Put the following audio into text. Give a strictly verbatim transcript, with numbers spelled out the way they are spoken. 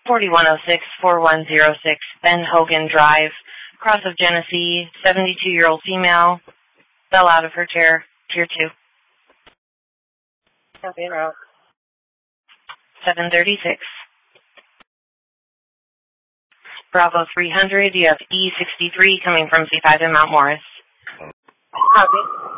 forty-one oh six, forty-one oh six Ben Hogan Drive, cross of Genesee, seventy-two-year-old female, fell out of her chair, tier two. Copy en route. seven thirty-six. Bravo three hundred, you have E sixty-three coming from C five in Mount Morris. Copy.